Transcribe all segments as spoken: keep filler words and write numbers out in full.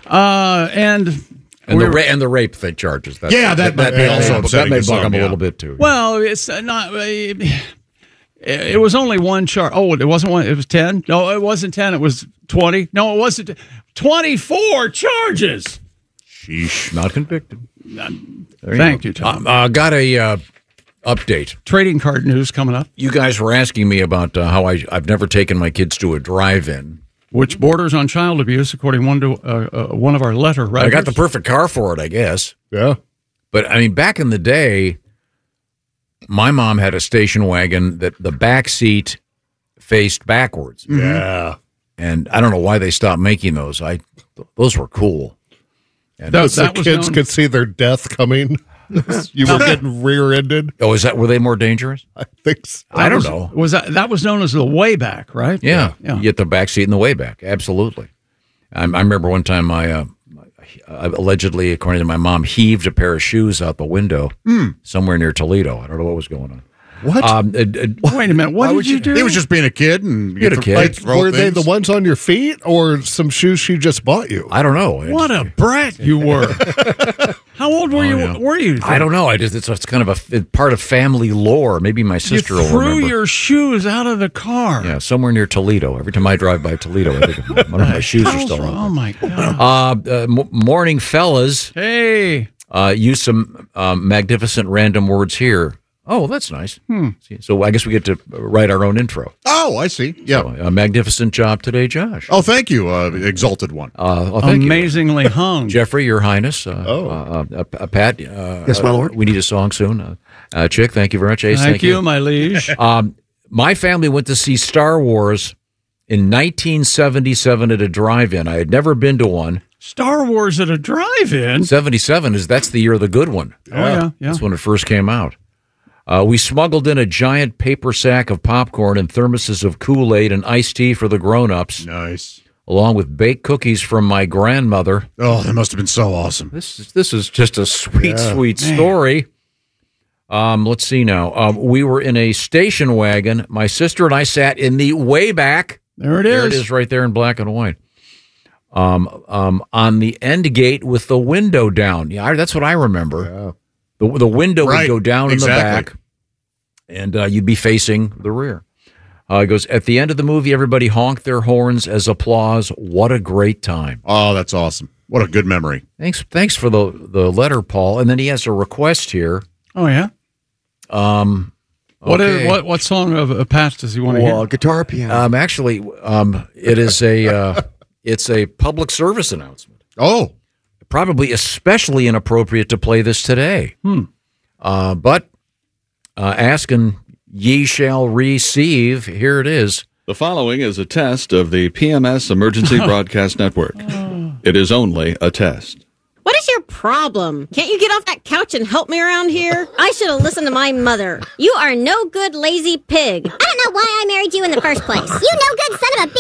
Uh, and and we the were, ra- and the rape thing charges. That, yeah, that, that, that may that, also that, upsetting that may to bug some, them a yeah. little bit too. well, it's not. It, it was only one charge. Oh, it wasn't one. It was ten. No, it wasn't ten. It was twenty. No, it wasn't. Twenty-four charges. Sheesh, not convicted. Thank you, you Tom. Uh, uh, got a uh, update. Trading card news coming up. You guys were asking me about uh, how I, I've never taken my kids to a drive-in. Which borders on child abuse, according one to uh, uh, one of our letter writers. I got the perfect car for it, I guess. Yeah. But, I mean, back in the day, my mom had a station wagon that the back seat faced backwards. Yeah. And I don't know why they stopped making those. I Those were cool. And That, that the was kids known- could see their death coming. You were getting rear-ended. Oh, is that, were they more dangerous? I think so. I don't was, know. Was that that was known as the way back, right? Yeah, yeah. you get the back seat and the way back. Absolutely. I, I remember one time I, uh, I allegedly, according to my mom, heaved a pair of shoes out the window somewhere near Toledo. I don't know what was going on. What? Um, uh, uh, Wait a minute. What Why did would you you- do? he He was just being a kid and You're a kid. Like, throw were they things. the ones on your feet or some shoes she just bought you? I don't know. What a brat you were. How old were you? yeah. Were you? I don't know. I just it's, it's kind of a it's part of family lore. Maybe my You sister will threw remember. your shoes out of the car. Yeah, somewhere near Toledo. Every time I drive by Toledo, I think of one of my shoes are still Oh on. my god. Uh, uh, m- morning, fellas. Hey. Uh, use some um, magnificent random words here. Oh, that's nice. Hmm. See, so I guess we get to write our own intro. Oh, I see. Yeah. So, a magnificent job today, Josh. Oh, thank you, uh, exalted one. Uh, well, thank you. Amazingly hung. Jeffrey, Your Highness. Uh, Oh. uh, uh, uh, Pat. Uh, Yes, my uh, lord. We need a song soon. Uh, uh, Chick, thank you very much. Ace, Thank, thank, you, my liege. Um, my family went to see Star Wars in nineteen seventy-seven at a drive-in. I had never been to one. Star Wars at a drive-in. seventy-seven is that's the year of the good one. Oh yeah, yeah. That's when it first came out. Uh, we smuggled in a giant paper sack of popcorn and thermoses of Kool-Aid and iced tea for the grown-ups, Nice. along with baked cookies from my grandmother. Oh, that must have been so awesome. This is this is just a sweet, Yeah. sweet story. Um, let's see now. Um, we were in a station wagon. My sister and I sat in the way back. There it There is. it is, right there in black and white. Um, um, on the end gate with the window down. Yeah, I, that's what I remember. Yeah. The the window Right, would go down in exactly. the back, and uh, you'd be facing the rear. Uh, it goes at the end of the movie. Everybody honked their horns as applause. What a great time! Oh, that's awesome. What a good memory. Thanks, thanks for the the letter, Paul. And then he has a request here. Oh yeah. Um, What is- okay. what what song of uh, Pat's does he want to Well, hear? guitar, piano. Um, actually, um, it is a uh, it's a public service announcement. Oh, Probably especially inappropriate to play this today. Hmm. Uh, but uh, asking ye shall receive. Here it is. The following is a test of the P M S Emergency Broadcast Network. It is only a test. What is your problem? Can't you get off that couch and help me around here? I should have listened to my mother. You are no good lazy pig. I don't know why I married you in the first place. You no good son of a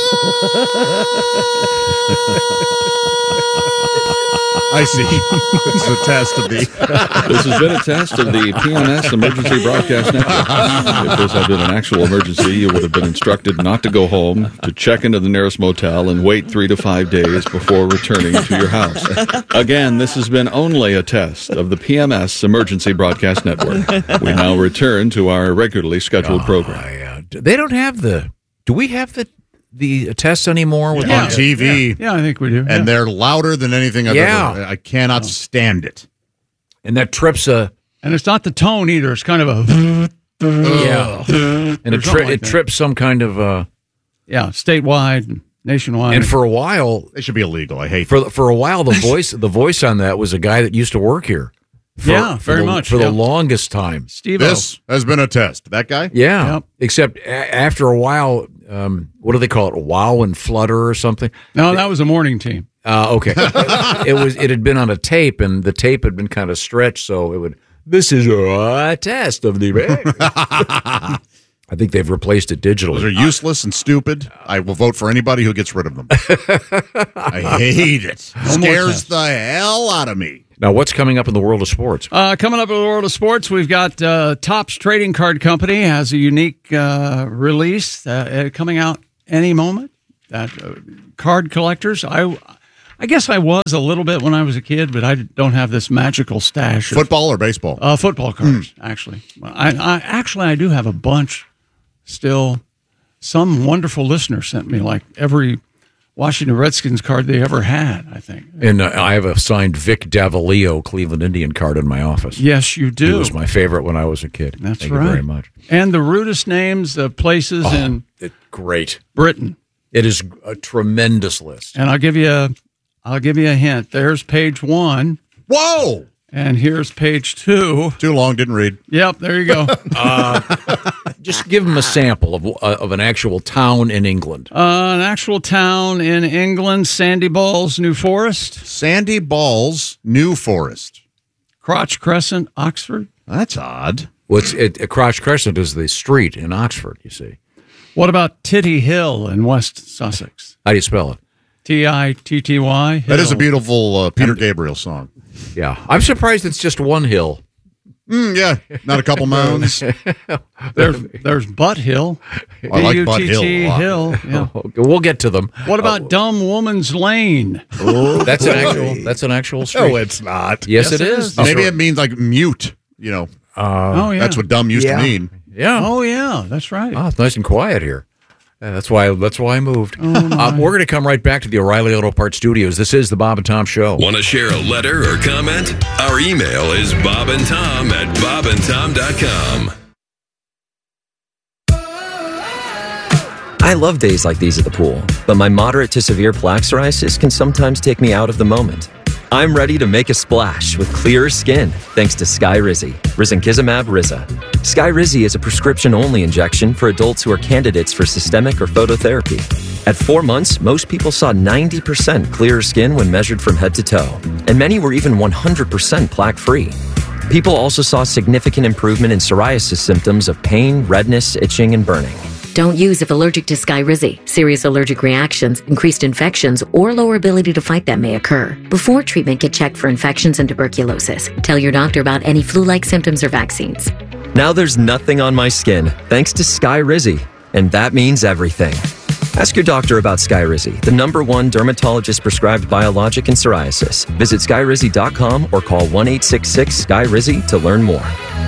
I see. It's a test of the. This has been a test of the P M S Emergency Broadcast Network. If this had been an actual emergency, you would have been instructed not to go home, to check into the nearest motel, and wait three to five days before returning to your house. Again, this has been only a test of the P M S Emergency Broadcast Network. We now return to our regularly scheduled program. I, uh, they don't have the. Do we have the the test anymore? With on T V, Yeah, I think we do. and yeah. they're louder than anything I've Yeah. ever. I cannot stand it. and that trips a And it's not the tone either. It's kind of a yeah, and it, or tri- something like it that. trips some kind of uh, yeah, statewide, nationwide. and for a while They should be illegal. I hate. for for a while the voice the voice on that was a guy that used to work here. For, Yeah, for very the- much, for yeah. the longest time. Steve This has been a test. That guy. Yeah, Yep. except a- after a while, um, what do they call it? Wow and Flutter or something? No, that was a morning team. Uh, okay, it was. It had been on a tape, and the tape had been kind of stretched, so it would. This is a test of the. I think they've replaced it digitally. Those are useless and stupid. I will vote for anybody who gets rid of them. I hate it. No more Scares tests. the hell out of me. Now, what's coming up in the world of sports? Uh, coming up in the world of sports, we've got uh, Topps Trading Card Company has a unique uh, release uh, uh, coming out any moment. That uh, card collectors, I, I I guess I was a little bit when I was a kid, but I don't have this magical stash. Of, Football or baseball? Uh, football cards, actually. I, I actually I do have a bunch still. Some wonderful listener sent me like every Washington Redskins card they ever had, I think. And uh, I have a signed Vic Davalio Cleveland Indian card in my office. Yes, you do. He was my favorite when I was a kid. That's Thank right. you very much. And the rudest names of places Oh, in it, great. Britain. It is a tremendous list. And I'll give you a, I'll give you a hint. There's page one. Whoa! And here's page two. Too long, didn't read. Yep, there you go. uh, just give them a sample of uh, of an actual town in England. Uh, an actual town in England, Sandy Balls, New Forest. Sandy Balls, New Forest. Crotch Crescent, Oxford. That's odd. What's it? uh, Crotch Crescent is the street in Oxford. You see. What about Titty Hill in West Sussex? How do you spell it? T I T T Y. That is a beautiful uh, Peter Gabriel song. Yeah, I'm surprised it's just one hill. Mm, yeah, not a couple mounds. There's there's Butt Hill. I like Butt Hill a lot. Hill. Yeah. Okay, we'll get to them. What about Dumb Woman's Lane? Oh, that's an actual. That's an actual street. No, it's not. Yes, Yes, it it is. is. Maybe it means like mute. You know, Uh, Oh yeah. that's what dumb used Yeah. to mean. yeah. Oh yeah, that's right. Oh, it's nice and quiet here. Yeah, that's why. That's why I moved. Oh, uh, we're going to come right back to the O'Reilly Auto Parts Studios. This is the Bob and Tom Show. Want to share a letter or comment? Our email is bob and tom at bob and tom dot com. I love days like these at the pool, but my moderate to severe plaque psoriasis can sometimes take me out of the moment. I'm ready to make a splash with clearer skin thanks to Skyrizi, risankizumab Riza. Skyrizi is a prescription-only injection for adults who are candidates for systemic or phototherapy. At four months, most people saw ninety percent clearer skin when measured from head to toe, and many were even one hundred percent plaque-free. People also saw significant improvement in psoriasis symptoms of pain, redness, itching, and burning. Don't use if allergic to Skyrizi. Serious allergic reactions, increased infections, or lower ability to fight them may occur. Before treatment, get checked for infections and tuberculosis. Tell your doctor about any flu-like symptoms or vaccines. Now there's nothing on my skin thanks to Skyrizi, and that means everything. Ask your doctor about Skyrizi, the number one dermatologist-prescribed biologic in psoriasis. Visit skyrizi dot com or call one eight six six S K Y R I Z Y to learn more.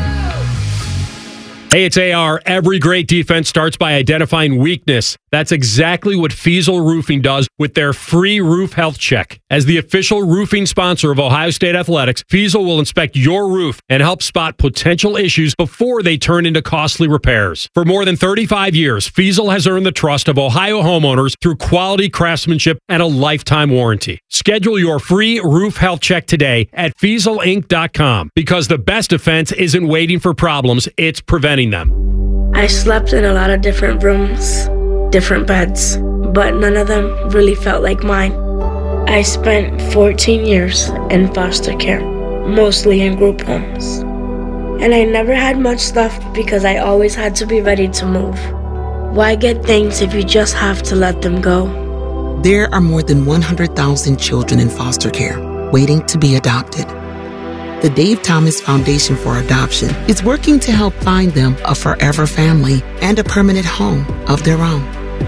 Hey, it's A R. Every great defense starts by identifying weakness. That's exactly what Fiesel Roofing does with their free roof health check. As the official roofing sponsor of Ohio State Athletics, Fiesel will inspect your roof and help spot potential issues before they turn into costly repairs. For more than thirty-five years, Fiesel has earned the trust of Ohio homeowners through quality craftsmanship and a lifetime warranty. Schedule your free roof health check today at Fiesel Inc dot com because the best defense isn't waiting for problems, it's preventing them. I slept in a lot of different rooms, different beds, but none of them really felt like mine. I spent fourteen years in foster care, mostly in group homes. And I never had much stuff because I always had to be ready to move. Why get things if you just have to let them go? There are more than one hundred thousand children in foster care waiting to be adopted. The Dave Thomas Foundation for Adoption is working to help find them a forever family and a permanent home of their own.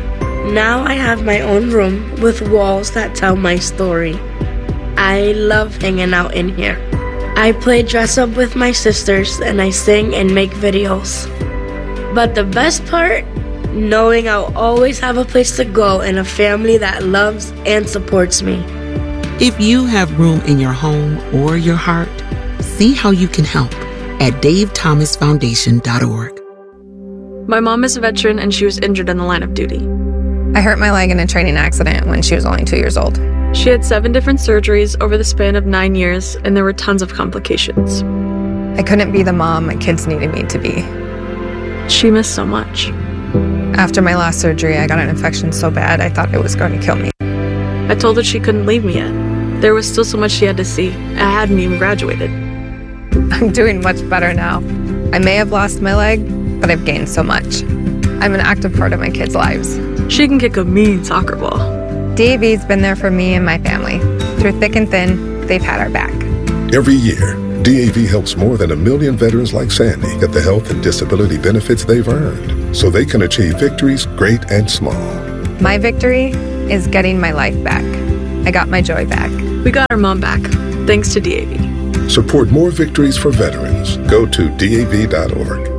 Now I have my own room with walls that tell my story. I love hanging out in here. I play dress up with my sisters and I sing and make videos. But the best part? Knowing I'll always have a place to go and a family that loves and supports me. If you have room in your home or your heart, see how you can help at dave thomas foundation dot org. My mom is a veteran and she was injured in the line of duty. I hurt my leg in a training accident when she was only two years old. She had seven different surgeries over the span of nine years, and there were tons of complications. I couldn't be the mom my kids needed me to be. She missed so much. After my last surgery, I got an infection so bad I thought it was going to kill me. I told her she couldn't leave me yet. There was still so much she had to see. I hadn't even graduated. I'm doing much better now. I may have lost my leg, but I've gained so much. I'm an active part of my kids' lives. She can kick a mean soccer ball. D A V's been there for me and my family. Through thick and thin, they've had our back. Every year, D A V helps more than a million veterans like Sandy get the health and disability benefits they've earned so they can achieve victories great and small. My victory is getting my life back. I got my joy back. We got our mom back, thanks to D A V. Support more victories for veterans. Go to D A V dot org.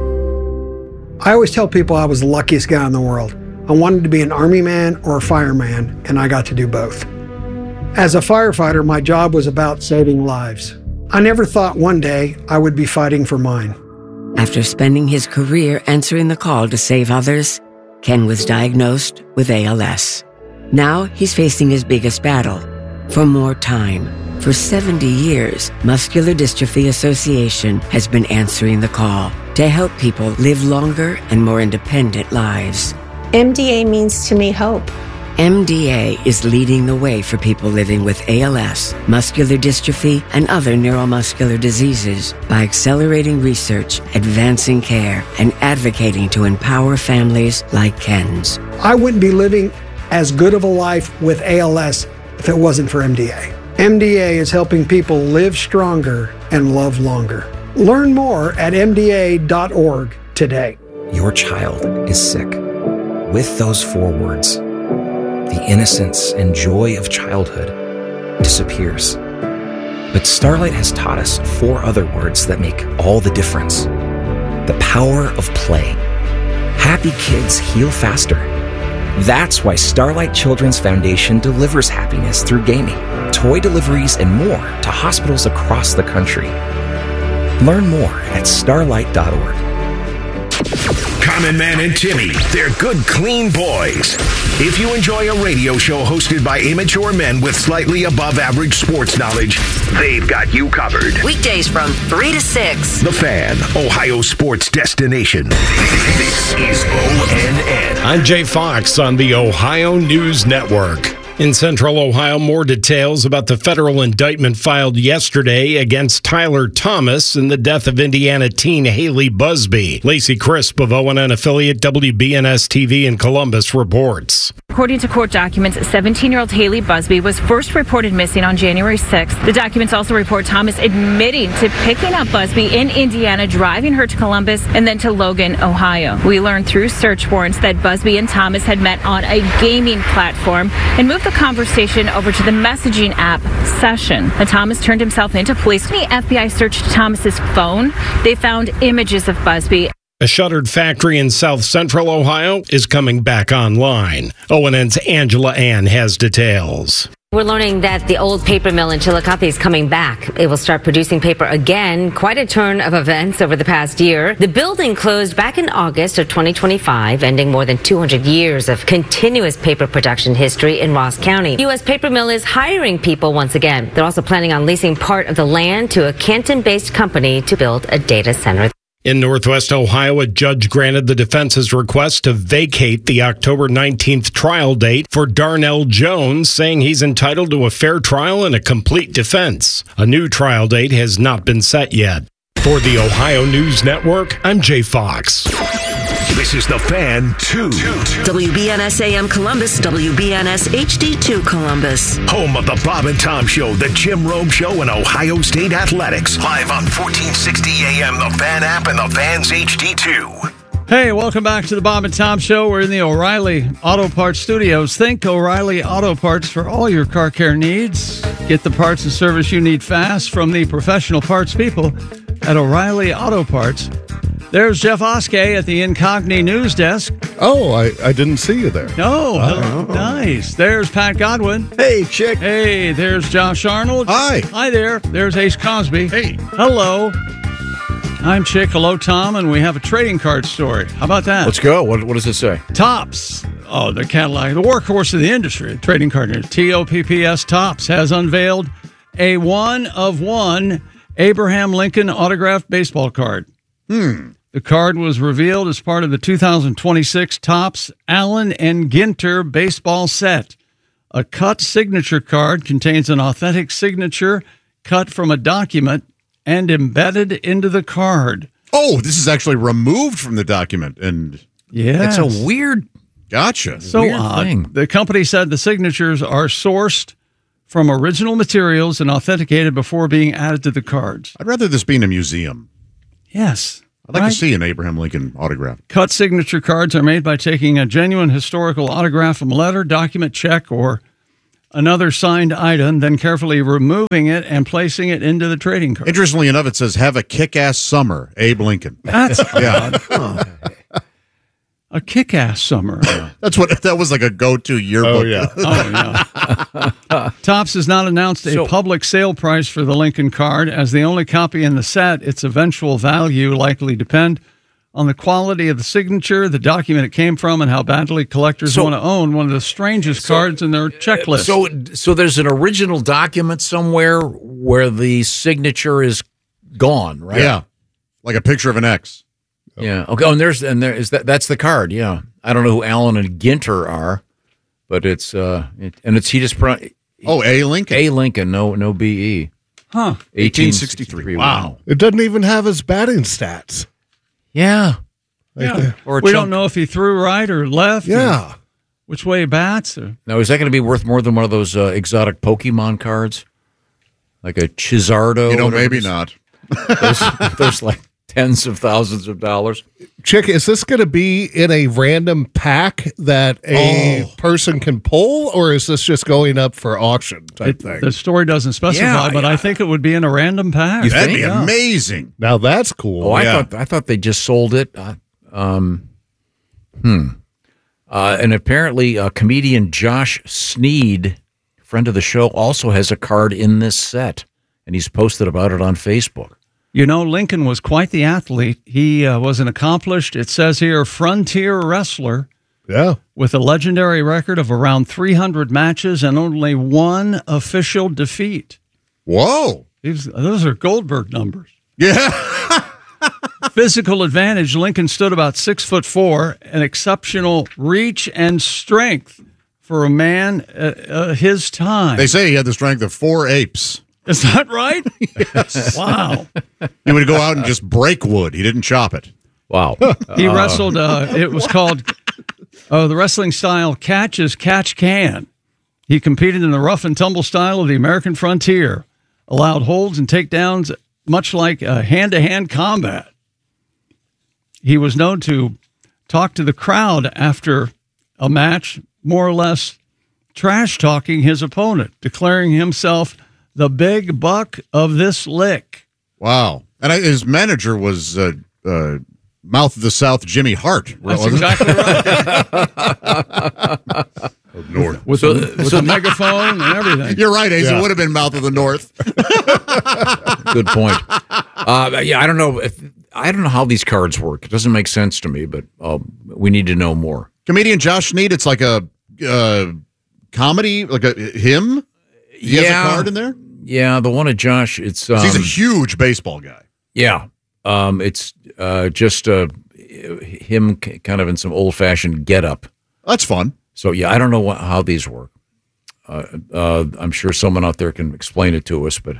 I always tell people I was the luckiest guy in the world. I wanted to be an Army man or a fireman, and I got to do both. As a firefighter, my job was about saving lives. I never thought one day I would be fighting for mine. After spending his career answering the call to save others, Ken was diagnosed with A L S. Now he's facing his biggest battle, for more time. For seventy years, Muscular Dystrophy Association has been answering the call to help people live longer and more independent lives. M D A means to me hope. M D A is leading the way for people living with A L S, muscular dystrophy, and other neuromuscular diseases by accelerating research, advancing care, and advocating to empower families like Ken's. I wouldn't be living as good of a life with A L S if it wasn't for M D A. M D A is helping people live stronger and love longer. Learn more at M D A dot org today. Your child is sick. With those four words, the innocence and joy of childhood disappears. But Starlight has taught us four other words that make all the difference. The power of play. Happy kids heal faster. That's why Starlight Children's Foundation delivers happiness through gaming, toy deliveries, and more to hospitals across the country. Learn more at starlight dot org. Common Man and Timmy, they're good, clean boys. If you enjoy a radio show hosted by immature men with slightly above average sports knowledge, they've got you covered. Weekdays from three to six. The Fan, Ohio sports destination. This is O N N. I'm Jay Fox on the Ohio News Network. In Central Ohio, more details about the federal indictment filed yesterday against Tyler Thomas in the death of Indiana teen Haley Busby. Lacey Crisp of O N N affiliate W B N S T V in Columbus reports. According to court documents, seventeen-year-old Haley Busby was first reported missing on January sixth. The documents also report Thomas admitting to picking up Busby in Indiana, driving her to Columbus, and then to Logan, Ohio. We learned through search warrants that Busby and Thomas had met on a gaming platform and moved the conversation over to the messaging app Session. Now, Thomas turned himself into police. When the F B I searched Thomas's phone, they found images of Busby. A shuttered factory in south central Ohio is coming back online. O N N's Angela Ann has details. We're learning that the old paper mill in Chillicothe is coming back. It will start producing paper again. Quite a turn of events over the past year. The building closed back in August of twenty twenty-five, ending more than two hundred years of continuous paper production history in Ross County. U S Paper Mill is hiring people once again. They're also planning on leasing part of the land to a Canton-based company to build a data center. In Northwest Ohio, a judge granted the defense's request to vacate the October nineteenth trial date for Darnell Jones, saying he's entitled to a fair trial and a complete defense. A new trial date has not been set yet. For the Ohio News Network, I'm Jay Fox. This is The Fan two. W B N S A M Columbus, W B N S H D two Columbus. Home of the Bob and Tom Show, the Jim Rome Show, and Ohio State Athletics. Live on fourteen sixty A M, the Fan app, and the Fan's H D two. Hey, welcome back to the Bob and Tom Show. We're in the O'Reilly Auto Parts Studios. Think O'Reilly Auto Parts for all your car care needs. Get the parts and service you need fast from the professional parts people at O'Reilly Auto Parts. There's Jeff Oskey at the Incogni News Desk. Oh, I, I didn't see you there. Oh, oh, nice. There's Pat Godwin. Hey, chick. Hey, there's Josh Arnold. Hi. Hi there. There's Ace Cosby. Hey. Hello. I'm Chick. Hello, Tom. And we have a trading card story. How about that? Let's go. What, what does it say? Topps. Oh, the Cadillac, the workhorse of the industry. Trading card. T O P P S Topps has unveiled a one of one Abraham Lincoln autographed baseball card. Hmm. The card was revealed as part of the two thousand twenty-six Topps Allen and Ginter baseball set. A cut signature card contains an authentic signature cut from a document and embedded into the card. Oh, this is actually removed from the document. And yeah, it's a weird, gotcha. So weird odd. Thing. The company said the signatures are sourced from original materials and authenticated before being added to the cards. I'd rather this be in a museum. Yes. I'd like right? to see an Abraham Lincoln autograph. Cut signature cards are made by taking a genuine historical autograph from a letter, document, check, or another signed item, then carefully removing it and placing it into the trading card. Interestingly enough, it says, have a kick-ass summer, Abe Lincoln. That's yeah. Oh. A kick-ass summer. That's what that was like a go-to yearbook. Oh, yeah. Oh, yeah. Topps has not announced a So- public sale price for the Lincoln card. As the only copy in the set, its eventual value likely depend on the quality of the signature, the document it came from, and how badly collectors So- want to own one of the strangest cards in their checklist. So, so there's an original document somewhere where the signature is gone, right? Yeah. Like a picture of an X. Yeah. Okay. Oh, and there's and there is that. That's the card. Yeah. I don't know who Allen and Ginter are, but it's uh, it, and it's he just pro- Oh, A. Lincoln. A. Lincoln. No, no B. E. Huh. eighteen sixty-three. Wow. It doesn't even have his batting stats. Yeah. Yeah. Or a we chunk- don't know if he threw right or left. Yeah. or which way he bats. Or, Now, is that going to be worth more than one of those uh, exotic Pokemon cards, like a Chizardo? You know, whatever maybe it is? not. Those, those like tens of thousands of dollars. Chick, is this going to be in a random pack that a Oh. person can pull, or is this just going up for auction type it- thing? the story doesn't specify, Yeah, but yeah. I think it would be in a random pack. You That'd think? be Yeah. amazing. Now that's cool. Oh, I Yeah. thought I thought they just sold it. Uh, um, hmm. Uh, and apparently, uh, comedian Josh Sneed, friend of the show, also has a card in this set, and he's posted about it on Facebook. You know, Lincoln was quite the athlete. He uh, was an accomplished, it says here, frontier wrestler Yeah. with a legendary record of around three hundred matches and only one official defeat. Whoa. These, those are Goldberg numbers. Yeah. Physical advantage, Lincoln stood about six foot four, an exceptional reach and strength for a man uh, uh, his time. They say he had the strength of four apes. Is that right? Yes. Wow. He would go out and just break wood. He didn't chop it. Wow. He wrestled, uh, it was called, uh, the wrestling style catch as catch can. He competed in the rough and tumble style of the American frontier, allowed holds and takedowns much like uh, hand-to-hand combat. He was known to talk to the crowd after a match, more or less trash-talking his opponent, declaring himself the big buck of this lick. Wow. And I, his manager was uh, uh, Mouth of the South Jimmy Hart. That's wasn't it? exactly right. North. With, So- the, with so- the megaphone and everything. You're right, Ace. Yeah. It would have been Mouth of the North. Good point. Uh, yeah, I don't know if I don't know how these cards work. It doesn't make sense to me, but uh, we need to know more. Comedian Josh Sneed, it's like a uh, comedy, like a him. He has a card in there? Yeah, the one of Josh. It's um, He's a huge baseball guy. yeah. Um, it's uh, just uh, him, k- kind of in some old fashioned getup. That's fun. So yeah, I don't know what, how these work. Uh, uh, I'm sure someone out there can explain it to us, but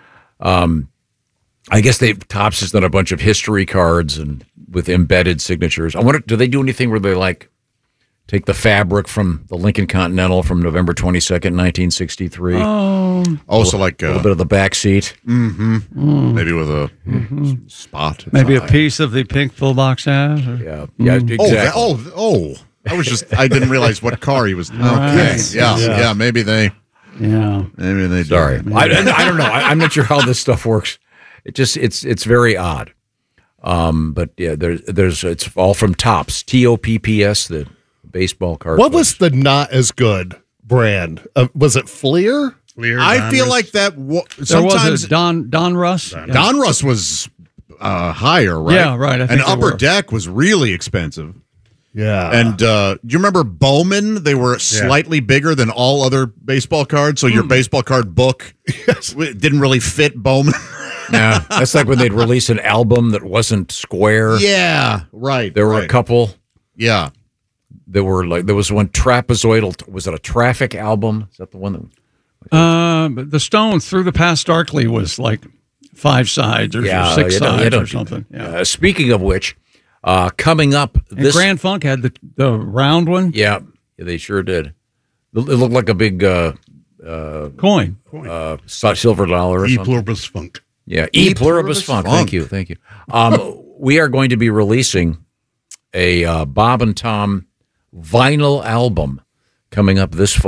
um, I guess they Topps has done a bunch of history cards and with embedded signatures. I wonder, do they do anything where they like take the fabric from the Lincoln Continental from November twenty-second, nineteen sixty-three? Oh, Oh, so like a little uh, bit of the back seat. mm-hmm. Mm. maybe with a mm, spot. maybe a piece of the pink fullbox has. Or, Yeah, yeah, Mm. Oh, exactly. that, oh, oh! I was just I didn't realize what car he was. Okay, Right. yeah, Yeah. yeah, Maybe they, yeah. maybe they. do. Sorry, I, I don't know. I, I'm not sure how this stuff works. It just it's it's very odd. Um, but yeah, there's there's it's all from Topps, T O P P S, the baseball card. What was the not as good brand? Uh, was it Fleer? I feel like that. Wa- There sometimes was a Don Don Russ. Don, Yeah. Russ was uh, higher, right? Yeah, right, I think and they Upper were. Deck was really expensive. Yeah. And uh, do you remember Bowman? They were slightly bigger than all other baseball cards. So your baseball card book w- didn't really fit Bowman. Yeah, that's like when they'd release an album that wasn't square. yeah, right. There were right. a couple. Yeah. There were like there was one trapezoidal. Was it a Traffic album? Is that the one that? Uh, but the Stones Through the Past Darkly was like five sides or Yeah, six you don't- you sides don't or do something. Yeah. Uh, speaking of which, uh, coming up And this. Grand Funk had the the round one. Yeah, yeah, they sure did. It looked like a big uh, uh, Coin. uh, si- silver dollar or E something. pluribus func. Yeah, E, E pluribus pluribus funk. funk. Thank you, thank you. Um, we are going to be releasing a uh, Bob and Tom vinyl album coming up this fall.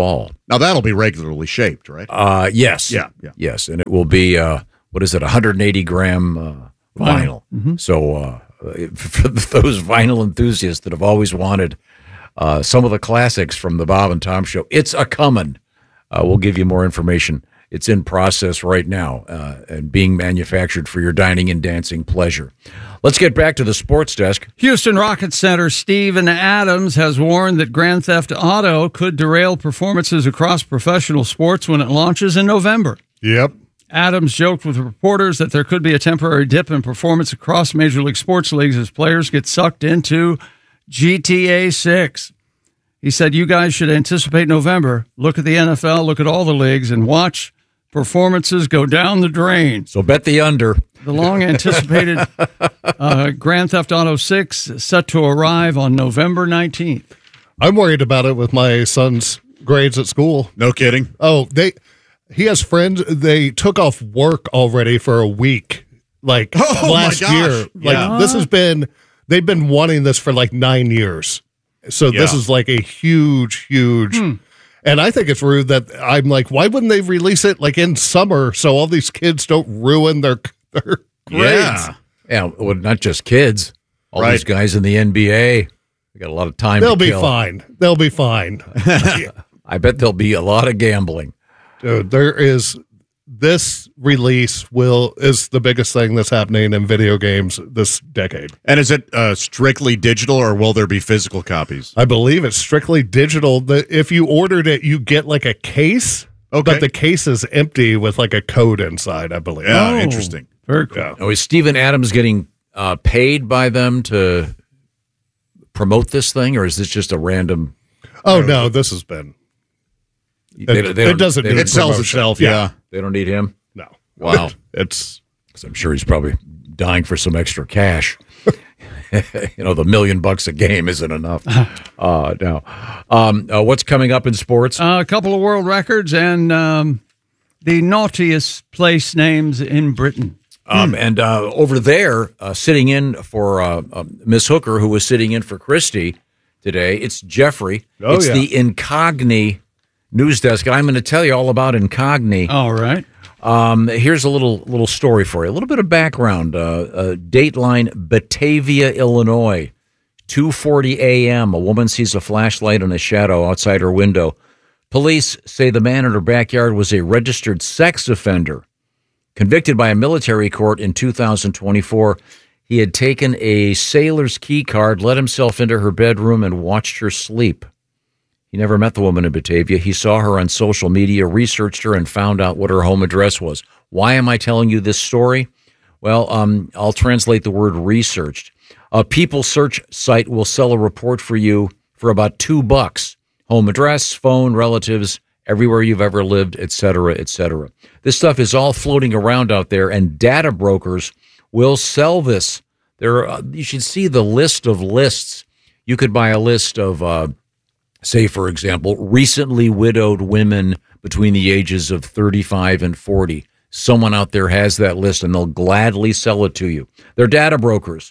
Now, that'll be regularly shaped, right? Uh, yes. Yeah, yeah. Yes, and it will be, uh, what is it, one hundred eighty gram uh, vinyl. Mm-hmm. So uh, for those vinyl enthusiasts that have always wanted uh, some of the classics from the Bob and Tom Show, it's a coming. Uh, we'll give you more information. It's in process right now uh, and being manufactured for your dining and dancing pleasure. Let's get back to the sports desk. Houston Rockets center Steven Adams has warned that Grand Theft Auto could derail performances across professional sports when it launches in November. Yep. Adams joked with reporters that there could be a temporary dip in performance across Major League Sports leagues as players get sucked into G T A six. He said, you guys should anticipate November. Look at the N F L, look at all the leagues, and watch performances go down the drain. So bet the under. The long-anticipated uh, Grand Theft Auto six is set to arrive on November nineteenth. I'm worried about it with my son's grades at school. No kidding. Oh, they he has friends. They took off work already for a week, like oh, last my gosh. year. Like Yeah. this has been, they've been wanting this for like nine years. So this Yeah. is like a huge, huge. Hmm. And I think it's rude that I'm like, why wouldn't they release it like in summer so all these kids don't ruin their their grades? Yeah. Yeah, well, not just kids. All Right. these guys in the N B A. They got a lot of time They'll to be kill. fine. They'll be fine. I bet there'll be a lot of gambling. Dude, there is this release will is the biggest thing that's happening in video games this decade. And is it uh, strictly digital, or will there be physical copies? I believe it's strictly digital. The, if you ordered it, you get like a case, Okay. but the case is empty with like a code inside, I believe. Yeah, Oh. interesting. Very cool. Yeah. Now, is Steven Adams getting uh, paid by them to promote this thing, or is this just a random? Oh, no, this has been. They- It, they it don't- doesn't they need don't- It sells promotion. itself, yeah. They don't need him. No. Wow. It's. 'Cause I'm sure he's probably dying for some extra cash. You know, the million bucks a game isn't enough. Uh, no. Um, uh, what's coming up in sports? Uh, a couple of world records and um, the naughtiest place names in Britain. Um, and uh, over there, uh, sitting in for uh, uh, Miss Hooker, who was sitting in for Christy today, it's Jeffrey. Oh, it's yeah. the Incogni news desk. And I'm going to tell you all about Incogni. All right. Um, here's a little little story for you. A little bit of background. Uh, uh, Dateline, Batavia, Illinois. two forty a.m. A woman sees a flashlight and a shadow outside her window. Police say the man in her backyard was a registered sex offender. Convicted by a military court in two thousand twenty-four, he had taken a sailor's key card, let himself into her bedroom, and watched her sleep. He never met the woman in Batavia. He saw her on social media, researched her, and found out what her home address was. Why am I telling you this story? Well, um, I'll translate the word researched. A People search site will sell a report for you for about two bucks. Home address, phone, relatives, everywhere you've ever lived, et cetera, et cetera. This stuff is all floating around out there, and data brokers will sell this. There, are, you should see the list of lists. You could buy a list of, uh, say, for example, recently widowed women between the ages of thirty-five and forty. Someone out there has that list, and they'll gladly sell it to you. They're data brokers.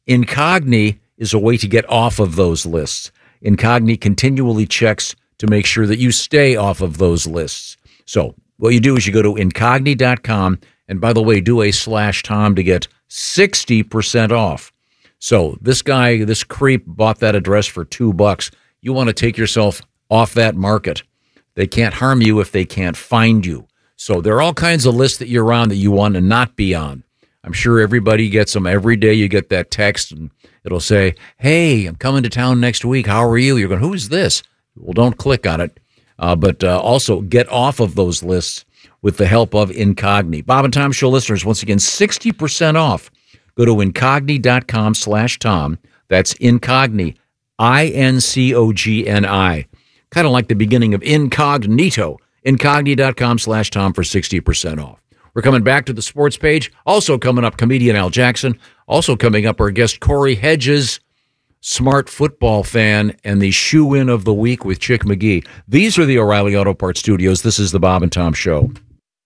Incogni is a way to get off of those lists. Incogni continually checks to make sure that you stay off of those lists. So what you do is you go to incogni dot com, and by the way, do a slash Tom to get sixty percent off. So this guy, this creep, bought that address for two bucks. You want to take yourself off that market. They can't harm you if they can't find you. So there are all kinds of lists that you're on that you want to not be on. I'm sure everybody gets them. Every day you get that text, and it'll say, hey, I'm coming to town next week. How are you? You're going, who is this? Well, don't click on it. Uh, but uh, also get off of those lists with the help of Incogni. Bob and Tom Show listeners, once again, sixty percent off. Go to incogni dot com slash Tom. That's Incogni, I N C O G N I. Kind of like the beginning of incognito. incogni dot com slash Tom for sixty percent off. We're coming back to the sports page. Also coming up, comedian Al Jackson. Also coming up, our guest Corey Hedges, smart football fan, and the shoe-in of the week with Chick McGee. These are the O'Reilly Auto Parts Studios. This is the Bob and Tom Show.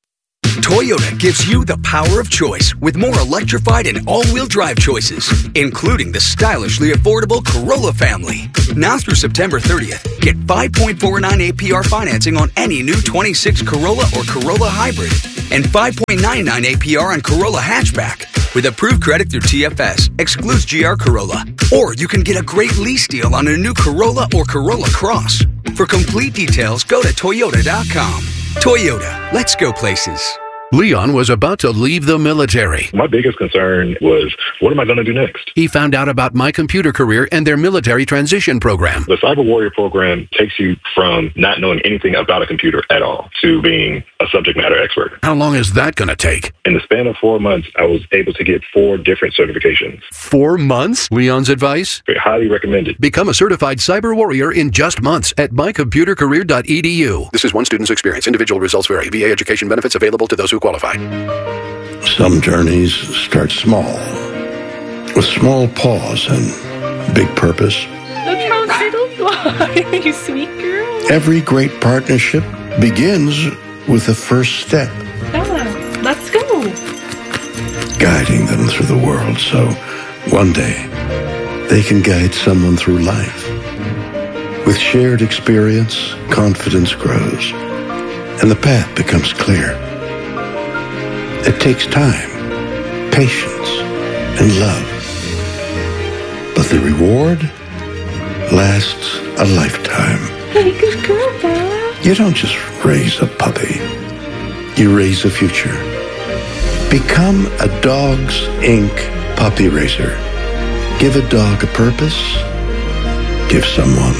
Toyota gives you the power of choice with more electrified and all-wheel drive choices, including the stylishly affordable Corolla family. Now through September thirtieth, get five point four nine A P R financing on any new twenty-six Corolla or Corolla Hybrid and five point nine nine A P R on Corolla Hatchback. With approved credit through T F S, excludes G R Corolla. Or you can get a great lease deal on a new Corolla or Corolla Cross. For complete details, go to Toyota dot com. Toyota, let's go places. Leon was about to leave the military. My biggest concern was, what am I going to do next? He found out about My Computer Career and their military transition program. The Cyber Warrior program takes you from not knowing anything about a computer at all to being a subject matter expert. How long is that going to take? In the span of four months, I was able to get four different certifications. Four months? Leon's advice? Very highly recommended. Become a certified cyber warrior in just months at my computer career dot e d u. This is one student's experience. Individual results vary. V A education benefits available to those who qualify. Some journeys start small, with small pause and big purpose. Look how little fly, you sweet girl. Every great partnership begins with the first step. Bella, let's go. Guiding them through the world so one day they can guide someone through life. With shared experience, confidence grows, and the path becomes clear. It takes time, patience, and love. But the reward lasts a lifetime. Hey, good girl, Bella. You don't just raise a puppy. You raise a future. Become a Dogs Incorporated puppy raiser. Give a dog a purpose. Give someone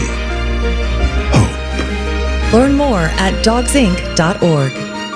hope. Learn more at dogs inc dot org.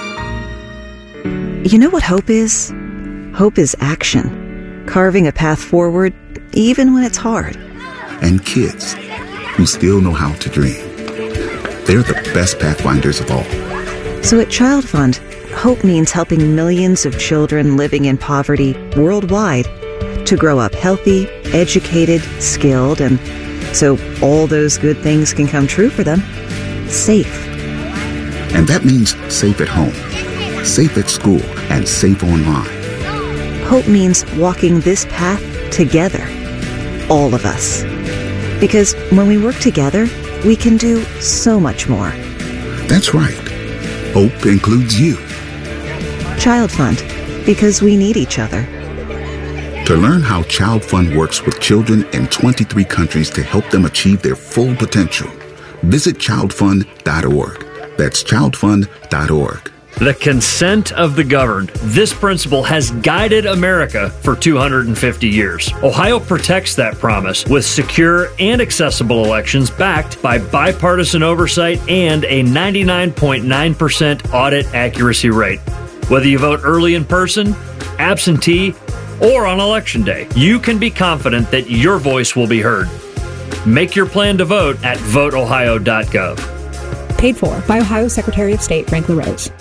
You know what hope is? Hope is action. Carving a path forward, even when it's hard. And kids who still know how to dream. They're the best pathfinders of all. So at Child Fund, hope means helping millions of children living in poverty worldwide to grow up healthy, educated, skilled, and so all those good things can come true for them. Safe. And that means safe at home, safe at school, and safe online. Hope means walking this path together, all of us. Because when we work together, we can do so much more. That's right. Hope includes you. Child Fund, because we need each other. To learn how Child Fund works with children in twenty-three countries to help them achieve their full potential, visit child fund dot org. That's child fund dot org. The consent of the governed. This principle has guided America for two hundred fifty years. Ohio protects that promise with secure and accessible elections backed by bipartisan oversight and a ninety-nine point nine percent audit accuracy rate. Whether you vote early in person, absentee, or on Election Day, you can be confident that your voice will be heard. Make your plan to vote at vote ohio dot gov. Paid for by Ohio Secretary of State Frank LaRose.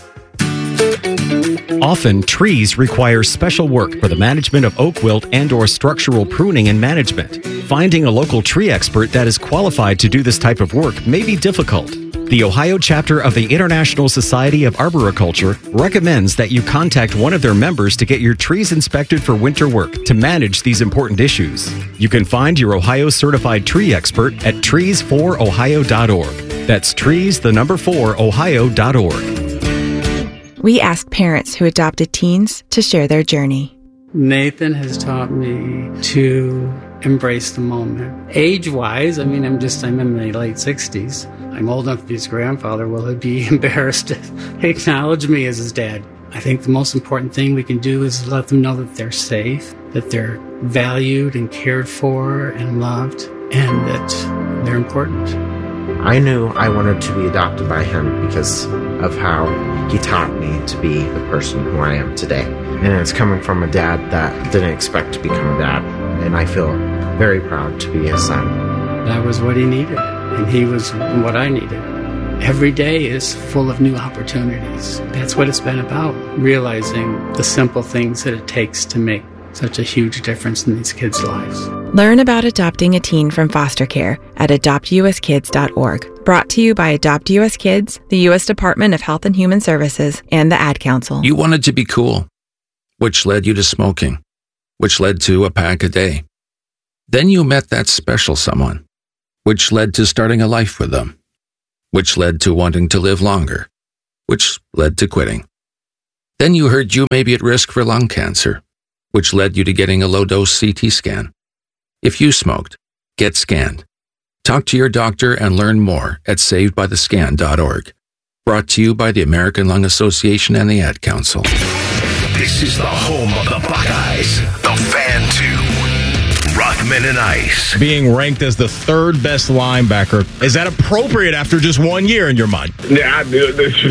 Often, trees require special work for the management of oak wilt and or structural pruning and management. Finding a local tree expert that is qualified to do this type of work may be difficult. The Ohio chapter of the International Society of Arboriculture recommends that you contact one of their members to get your trees inspected for winter work to manage these important issues. You can find your Ohio certified tree expert at trees for ohio dot org. That's trees, the number four, ohio dot org. We asked parents who adopted teens to share their journey. Nathan has taught me to embrace the moment. Age-wise, I mean, I'm just, I'm in my late sixties. I'm old enough to be his grandfather. Will he be embarrassed to acknowledge me as his dad? I think the most important thing we can do is let them know that they're safe, that they're valued and cared for and loved, and that they're important. I knew I wanted to be adopted by him because of how he taught me to be the person who I am today. And it's coming from a dad that didn't expect to become a dad. And I feel very proud to be his son. That was what he needed, and he was what I needed. Every day is full of new opportunities. That's what it's been about, realizing the simple things that it takes to make such a huge difference in these kids' lives. Learn about adopting a teen from foster care at adopt u s kids dot org. Brought to you by Adopt U S Kids, the U S Department of Health and Human Services, and the Ad Council. You wanted to be cool, which led you to smoking, which led to a pack a day. Then you met that special someone, which led to starting a life with them, which led to wanting to live longer, which led to quitting. Then you heard you may be at risk for lung cancer, which led you to getting a low-dose C T scan. If you smoked, get scanned. Talk to your doctor and learn more at saved by the scan dot org. Brought to you by the American Lung Association and the Ad Council. This is the home of the Buckeyes, the Fan two. Rothman and Ice. Being ranked as the third best linebacker, is that appropriate after just one year in your mind? Yeah, this is.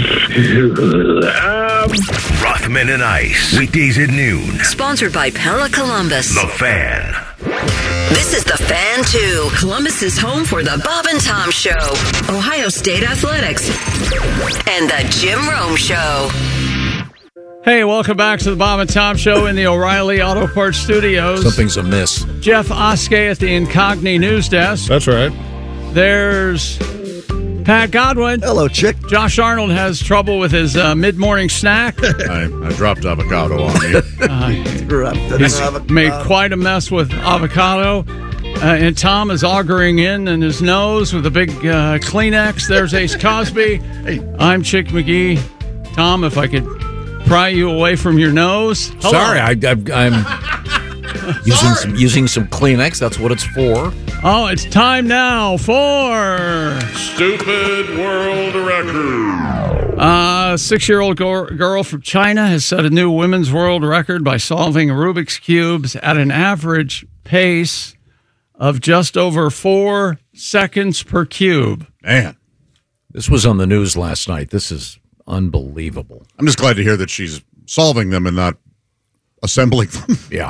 um. Rothman and Ice. Weekdays at noon. Sponsored by Pella Columbus. The Fan. This is The Fan two. Columbus's home for the Bob and Tom Show, Ohio State Athletics, and the Jim Rome Show. Hey, welcome back to the Bob and Tom Show in the O'Reilly Auto Parts Studios. Something's amiss. Jeff Oskey at the Incogni News Desk. That's right. There's Pat Godwin. Hello, chick. Josh Arnold has trouble with his uh, mid-morning snack. I, I dropped avocado on you. Uh, he's made quite a mess with avocado. Uh, and Tom is auguring in in his nose with a big uh, Kleenex. There's Ace Cosby. Hey. I'm Chick McGee. Tom, if I could pry you away from your nose. Hello. Sorry, I, I, I'm using some, using some Kleenex. That's what it's for. Oh, it's time now for Stupid World Record. Uh, six-year-old go- girl from China has set a new women's world record by solving Rubik's Cubes at an average pace of just over four seconds per cube. Man, this was on the news last night. This is unbelievable. I'm just glad to hear that she's solving them and not assembling them. Yeah.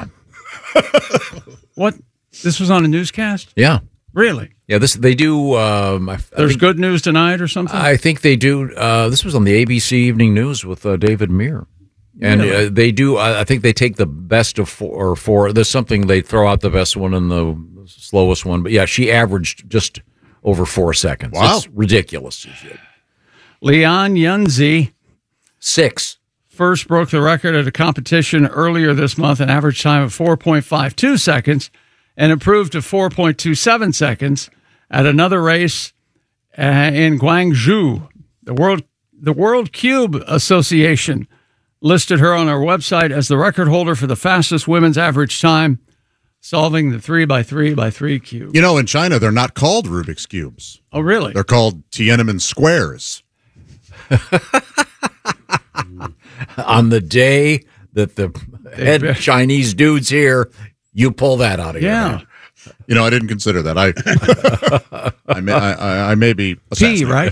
What? This was on a newscast? Yeah. Really? Yeah, this they do. Um, I, I There's think, good news tonight or something? I think they do. Uh, this was on the A B C Evening News with uh, David Muir. And Really? uh, they do, I I think they take the best of four, or four. There's something they throw out the best one and the slowest one. But yeah, she averaged just over four seconds. Wow. It's ridiculous. Leon Yunzi. Six. First broke the record at a competition earlier this month, an average time of four point five two seconds, and improved to four point two seven seconds at another race uh, in Guangzhou. The World, the World Cube Association listed her on their website as the record holder for the fastest women's average time, solving the three by three by three cube. You know, in China, they're not called Rubik's Cubes. Oh, really? They're called Tiananmen Squares. On the day that the head Chinese dude's here, you pull that out of your Yeah. head. You know, I didn't consider that. I I, may, I, I, I may be P, assassinated. right?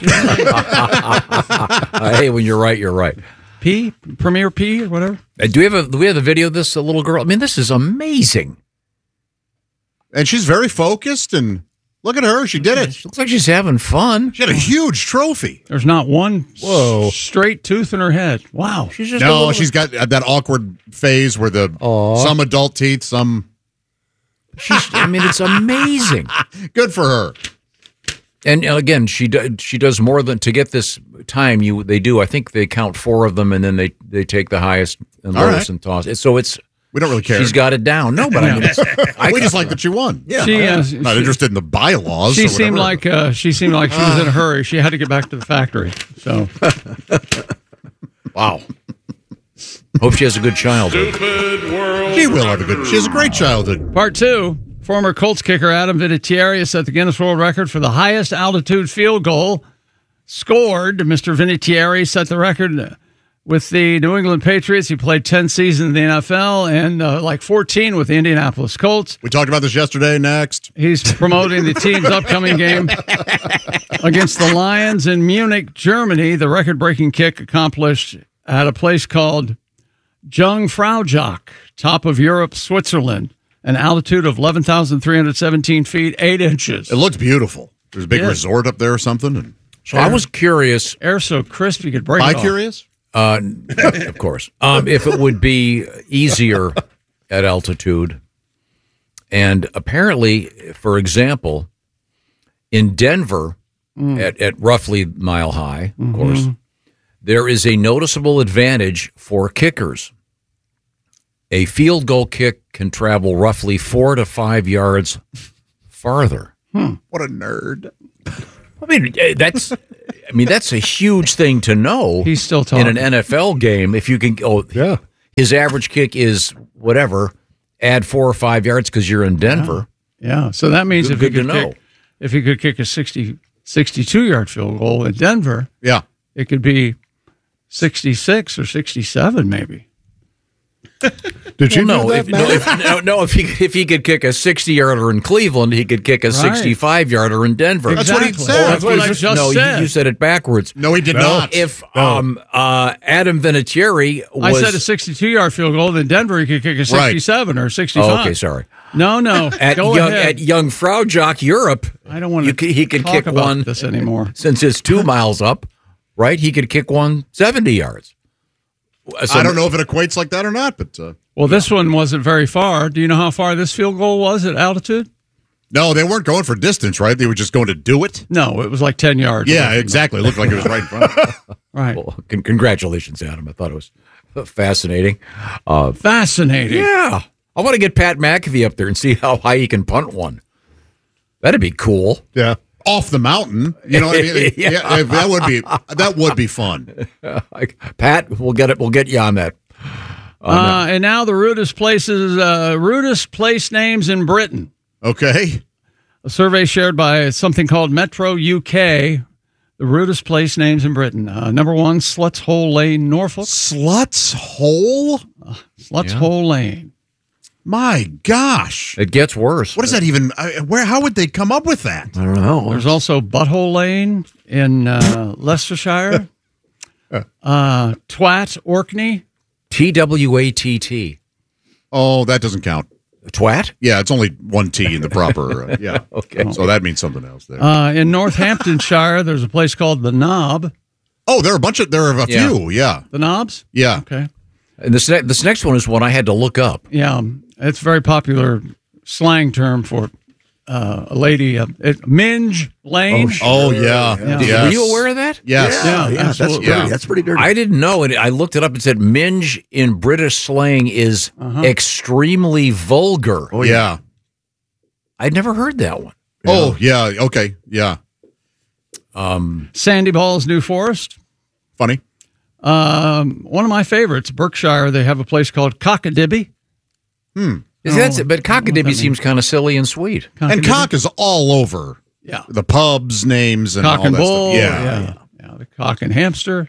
Uh, hey, when you're right, you're right. P, Premier P, or whatever. Uh, do we have a do we have the video of this uh, little girl? I mean, this is amazing. And she's very focused, and look at her. She did it. She looks like she's having fun. She had a huge trophy. There's not one Whoa. straight tooth in her head. Wow. She's No, little... she's got that awkward phase where the Aww. some adult teeth, some. She's, I mean, it's amazing. Good for her. And uh, again, she do, she does more than to get this time. You they do. I think they count four of them, and then they, they take the highest and All lowest right. and toss it. So it's We don't really care. she's got it down. No, but I mean, it's, I we just like that she won. Yeah, She, uh, not she- interested in the bylaws. She or seemed whatever. like uh, she seemed like she was in a hurry. She had to get back to the factory. So wow. Hope she has a good childhood. Stupid World She will have a good. She has a great childhood. part two, former Colts kicker Adam Vinatieri has set the Guinness World Record for the highest altitude field goal scored. Mister Vinatieri set the record with the New England Patriots. He played ten seasons in the N F L and uh, like fourteen with the Indianapolis Colts. We talked about this yesterday. Next, He's promoting the team's upcoming game against the Lions in Munich, Germany. The record-breaking kick accomplished at a place called Jungfraujoch, top of Europe, Switzerland, an altitude of eleven thousand three hundred seventeen feet, eight inches. it looked beautiful. There's a big Yeah. resort up there or something. And So I was curious. Air so crisp you could break Bi it off. curious. Uh, of course. Um, if it would be easier at altitude, And apparently, for example, in Denver, mm. at, at roughly Mile High, of mm-hmm. course, there is a noticeable advantage for kickers. A field goal kick can travel roughly four to five yards farther. Hmm. What a nerd. I mean, that's I mean, that's a huge thing to know. He's still talking. In an N F L game, if you can oh, yeah. his average kick is whatever, add four or five yards because you're in Denver. Yeah. yeah. So that means good, if he good could to know. kick, if he could kick a sixty, sixty-two-yard field goal in Denver, yeah, it could be sixty-six or sixty-seven maybe. Did you well, know no, that, if, no, if, no, no, if he if he could kick a sixty-yarder in Cleveland, he could kick a sixty-five-yarder in Denver. Exactly. That's what he said. Oh, that's what I just no, said. You, you said it backwards. No, he did no. not. If no. um, uh, Adam Vinatieri was... I said a sixty-two-yard field goal, then Denver he could kick a sixty-seven right. or sixty-five. Oh, okay, sorry. No, no. At Go young ahead. at young Fraujock Europe, I don't want to. you could, he could talk kick about one this anymore. Since it's two miles up, right? He could kick one seventy yards. So, I don't know if it equates like that or not, but uh, well, this one wasn't very far. Do you know how far this field goal was at altitude? No, they weren't going for distance, right? They were just going to do it. No, it was like ten yards. Yeah, exactly. It looked like it was right in front. Right. Well, con- congratulations, Adam. I thought it was fascinating. Uh, fascinating. Yeah. I want to get Pat McAfee up there and see how high he can punt one. That'd be cool. Yeah. Off the mountain, you know what I mean? yeah. yeah, that would be that would be fun. Pat, we'll get it. We'll get you on that. On uh, that. And now the rudest places, uh, rudest place names in Britain. Okay, a survey shared by something called Metro U K. The rudest place names in Britain. Uh, number one, Sluts Hole Lane, Norfolk. Sluts Hole, uh, Sluts yeah. Hole Lane. My gosh, it gets worse. What is that even? Uh, where? How would they come up with that? I don't know. There's also Butthole Lane in uh, Leicestershire. uh, Twat Orkney. T W A T T. Oh, that doesn't count. Twat? Yeah, it's only one T in the proper. Uh, yeah. Okay. So that means something else there. Uh, in Northamptonshire, there's a place called The Knob. Oh, there are a bunch of. There are a yeah. few. Yeah. The Knobs. Yeah. Okay. And this ne- this next one is one I had to look up. Yeah, it's a very popular slang term for uh, a lady. Uh, it, minge lane. Oh, sure. oh yeah. yeah. Yes. Were you aware of that? Yes. Yeah, yeah, that's yeah. dirty. That's pretty dirty. I didn't know it. I looked it up and said minge in British slang is uh-huh. extremely vulgar. Oh yeah. I'd never heard that one. Oh yeah. Okay. Yeah. Um, Sandy Balls, New Forest. Funny. Um, one of my favorites, Berkshire. They have a place called Cockadibby. Hmm. Is that it? But Cockadibby seems kind of silly and sweet. And cock is all over. Yeah. The pubs names and Cock all and that bull. stuff. Yeah. Yeah. yeah. yeah. The cock and hamster.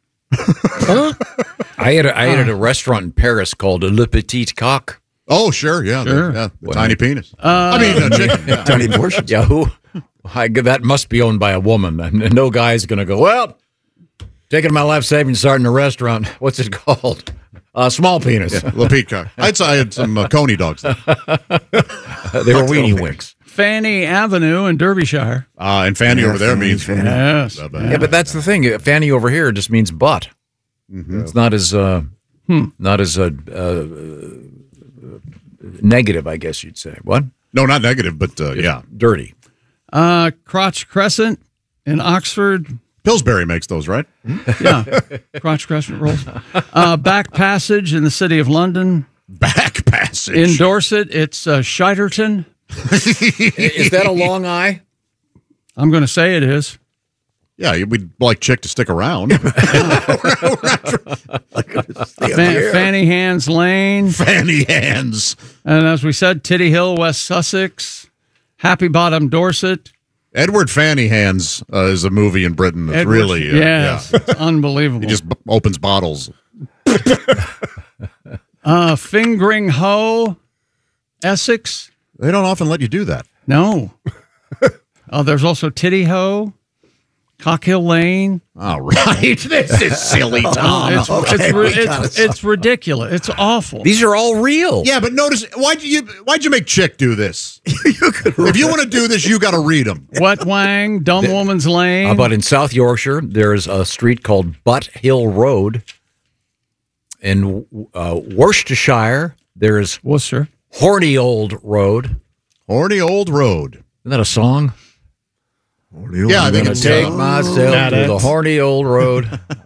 I had a, I had a restaurant in Paris called Le Petit Coq. Oh, sure. Yeah. Sure. The, yeah, the Well, tiny penis. Uh, I mean, uh, chicken. Yeah. Tiny portions. Yeah, who? I, that must be owned by a woman. And no guy's going to go, well, taking my life savings starting a restaurant. What's it called? Uh, small penis. Yeah, Le Petit Coq. I'd say I had some uh, Coney dogs there. They were weenie wings. Fanny Avenue in Derbyshire. Uh, and Fanny Yeah, over there Fanny, means Fanny. Yes. Yeah, but that's the thing. Fanny over here just means butt. Mm-hmm. It's not as uh, Hmm. not as uh, uh, negative, I guess you'd say. What? No, not negative, but uh, yeah. Dirty. Uh, Crotch Crescent in Oxford. Pillsbury makes those, right? Yeah. Crotch Crescent rolls. Uh, Back Passage in the City of London. Back Passage. In Dorset, it's uh, Shiderton. Is that a long eye? I'm going to say it is. Yeah, we'd like Chick to stick around. Fan- Fanny Hands Lane. Fanny Hands. And as we said, Titty Hill, West Sussex. Happy Bottom, Dorset. Fedward Fanny Hands uh, is a movie in Britain that's Edward, really, uh, yes, yeah. it's unbelievable. He just b- opens bottles. uh, Fingering Hoe, Essex. They don't often let you do that. No. uh, there's also Titty Hoe, Cockhill Lane. All right. This is silly, Tom. It's, Okay, it's, we it's, gotta it's, stop. it's ridiculous. It's awful. These are all real. Yeah, but notice, why'd you why'd you make Chick do this? If you want to do this, you got to read them. Wet Wang, Dumb Woman's Lane. How about in South Yorkshire, there's a street called Butt Hill Road. In uh, Worcestershire, there's Worcester. Horny Old Road. Horny Old Road. Isn't that a song? Horny yeah, I think it's take uh, myself to the horny old road.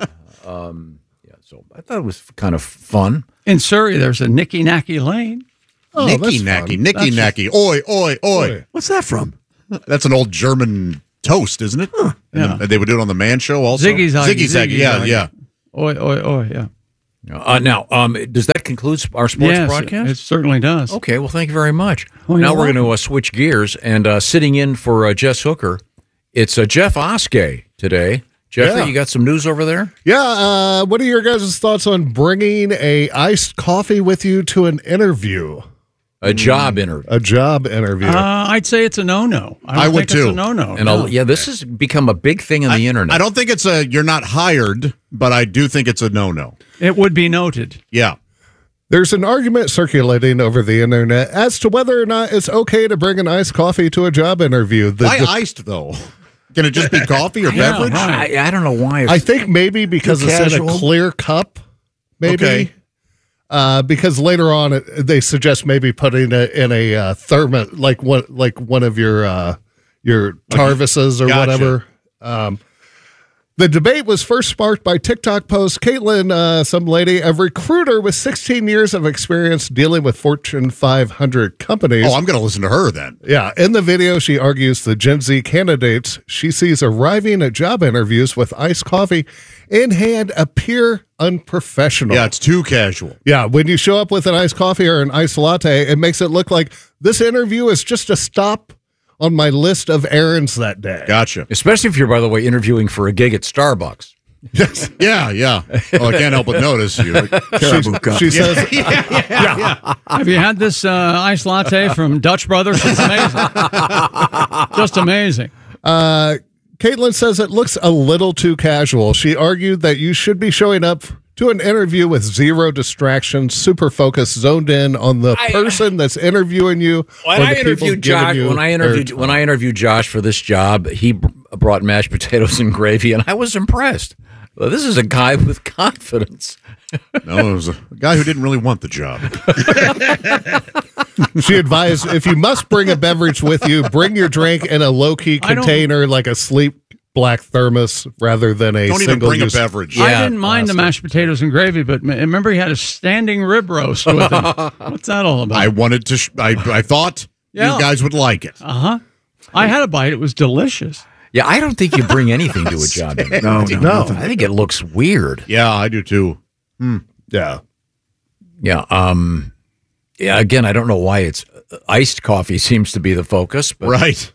um, yeah, so I thought it was kind of fun. In Surrey, there's a Nicky Nacky Lane. Oh, Nicky Nacky, Nicky Nacky. Oi, oi, oi. What's that from? That's an old German toast, isn't it? Huh. Yeah. And they would do it on the Man Show also. Ziggy Zaggy. Ziggy Zaggy, yeah, yeah. Oi, oi, oi, yeah. Uh, now, um, does that conclude our sports yes, broadcast? It certainly does. Okay, well, thank you very much. Oh, now you're we're going to uh, switch gears, and uh, sitting in for uh, Jess Hooker, it's uh, Jeff Oskey today. Jeffrey, Yeah. you got some news over there? Yeah, uh, what are your guys' thoughts on bringing a iced coffee with you to an interview? A job interview. A job interview. Uh, I'd say it's a no-no. I, don't I would think it's too. a no-no. And no. I'll- yeah, this has become a big thing on the internet. I don't think it's a you're not hired, but I do think it's a no-no. It would be noted. Yeah. There's an argument circulating over the internet as to whether or not it's okay to bring an iced coffee to a job interview. The, Why the- iced, though? Can it just be coffee or Yeah, beverage? right. I, I don't know why. It's, I think maybe because Too it's in a casual? clear cup, maybe. Okay. Uh, because later on, it, they suggest maybe putting it in a uh, thermos, like one, like one of your uh, your Tarvises or Gotcha. whatever. Um, the debate was first sparked by TikTok post Caitlin, uh, some lady, a recruiter with sixteen years of experience dealing with Fortune five hundred companies. Oh, I'm going to listen to her then. Yeah, in the video, she argues the Gen Z candidates she sees arriving at job interviews with iced coffee in hand appear unprofessional. Yeah, it's too casual. Yeah, when you show up with an iced coffee or an iced latte, it makes it look like this interview is just a stop on my list of errands that day. Gotcha. especially if you're, by the way, interviewing for a gig at Starbucks. Yes. Yeah, yeah. Oh, I can't help but notice you. She, she says, Have you had this uh, iced latte from Dutch Brothers? It's amazing. Just amazing. uh, Caitlin says it looks a little too casual. She argued that you should be showing up to an interview with zero distractions, super focused, zoned in on the I- person that's interviewing you. When or I the people interviewed giving Josh, you when I interviewed airtime. when I interviewed Josh for this job, he br- brought mashed potatoes and gravy, and I was impressed. Well, this is a guy with confidence. No, it was a guy who didn't really want the job. She advised if you must bring a beverage with you, bring your drink in a low key I don't- container like a sleek black thermos rather than a Don't even single bring a use. beverage. I Yeah, didn't mind the mashed potatoes and gravy, but m- remember he had a standing rib roast with him. What's that all about? I wanted to. Sh- I I thought Yeah. you guys would like it. Uh huh. I had a bite. It was delicious. Yeah, I don't think you bring anything to a job. interview. No, no, No. I think it looks weird. Yeah, I do too. Yeah. Yeah. Um. Yeah. Again, I don't know why it's uh, iced coffee seems to be the focus, but Right.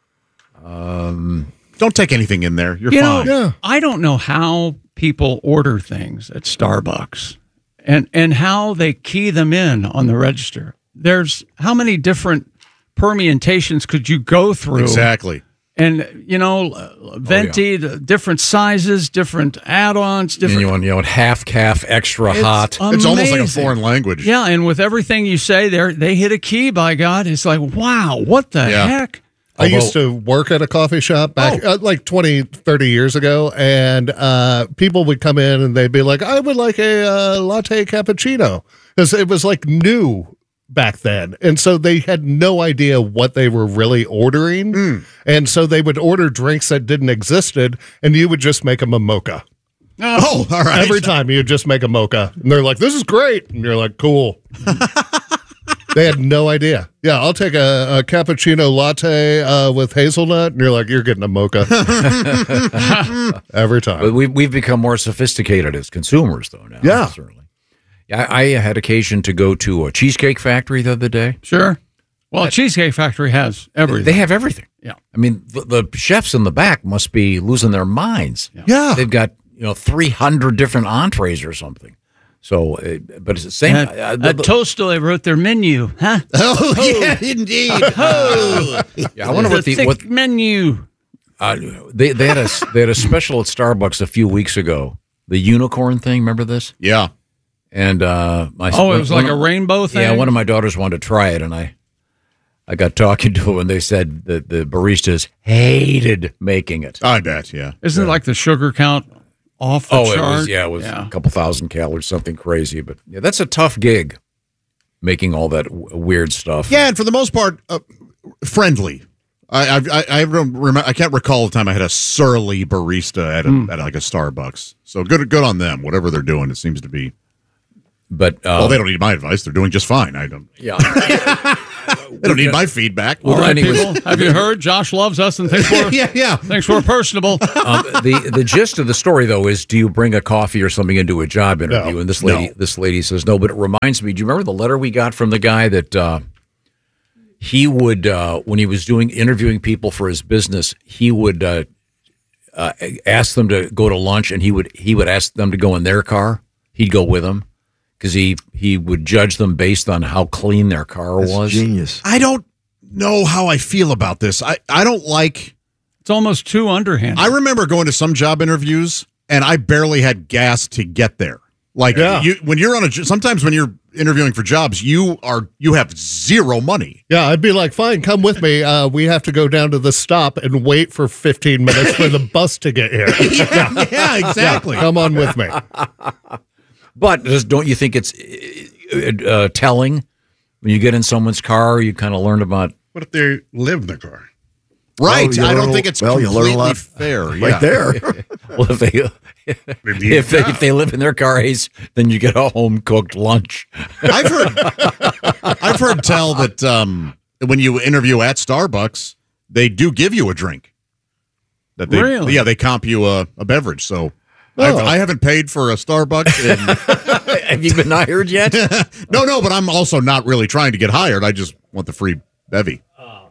Um. Don't take anything in there. You're You fine. know, Yeah. I don't know how people order things at Starbucks and and how they key them in on the register. There's how many different permutations could you go through? Exactly. And you know, uh, venti, the different sizes, different add-ons, and different. you want you want half calf, extra It's hot. It's almost like a amazing. foreign language. Yeah, and with everything you say, they they hit a key. By God, it's like, wow, what the Yeah. heck? I used to work at a coffee shop back uh, like twenty, thirty years ago, and uh, people would come in and they'd be like, I would like a uh, latte cappuccino. Because it was like new back then. And so they had no idea what they were really ordering. And so they would order drinks that didn't existed, and you would just make them a mocha. Oh, all right. Every time you just make a mocha. And they're like, this is great. And you're like, cool. They had no idea. Yeah, I'll take a, a cappuccino latte uh, with hazelnut. And you're like, you're getting a mocha. Every time. But we've, we've become more sophisticated as consumers, though, now. Yeah. Certainly. Yeah, I, I had occasion to go to a Cheesecake Factory the other day. Sure. Well, Cheesecake Factory has everything. They have everything. Yeah. I mean, the, the chefs in the back must be losing their minds. Yeah. They've got, you know, three hundred different entrees or something. So, uh, but it's the same. At, uh, the- at Toastal, they wrote their menu, huh? Oh, yeah, indeed. Oh, yeah, I wonder It's what a the thick what menu. uh, they they had a they had a special at Starbucks a few weeks ago. The unicorn thing, remember this? Yeah. And uh, my Oh, it was one like of- a rainbow thing? Yeah, one of my daughters wanted to try it, and I I got talking to them, and they said that the baristas hated making it. I bet. Yeah. Isn't it like the sugar count off the Oh, chart? it was yeah, it was a couple thousand calories, something crazy. But yeah, that's a tough gig. making all that w- weird stuff. Yeah, and for the most part, uh, friendly. I I I, I, remember, I can't recall the time I had a surly barista at, a, mm. at like a Starbucks. So good good on them. Whatever they're doing, it seems to be. But uh, well, they don't need my advice. They're doing just fine. I don't. Yeah. They don't need my feedback. All right, people. Have you heard? Josh loves us and thinks we're yeah, yeah. thinks we're personable. Um, the the gist of the story, though, is: do you bring a coffee or something into a job interview? No, and this lady, no. this lady says no. But it reminds me. Do you remember the letter we got from the guy that uh, he would, uh, when he was doing interviewing people for his business, he would uh, uh, ask them to go to lunch, and he would he would ask them to go in their car. He'd go with them. Because he, he would judge them based on how clean their car That's was. Genius. I don't know how I feel about this. I, I don't like... It's almost too underhanded. I remember going to some job interviews, and I barely had gas to get there. Like, Yeah. you, when you're on a... Sometimes when you're interviewing for jobs, you are you have zero money. Yeah, I'd be like, fine, come with me. Uh, we have to go down to the stop and wait for fifteen minutes for the bus to get here. yeah, yeah, exactly. Yeah, come on with me. But does, don't you think it's uh, telling when you get in someone's car, you kind of learn about... What if they live in the car? Right. Oh, I don't learn, think it's well, you learn a completely lot fair. right Yeah. there. Well, if they if they, if they live in their car, Ace, then you get a home cooked lunch. I've heard I've heard tell that um, when you interview at Starbucks, they do give you a drink. That they, Really? Yeah, they comp you a, a beverage. So Oh. I've, I haven't paid for a Starbucks. In, Have you been hired yet? no, no, but I'm also not really trying to get hired. I just want the free bevy.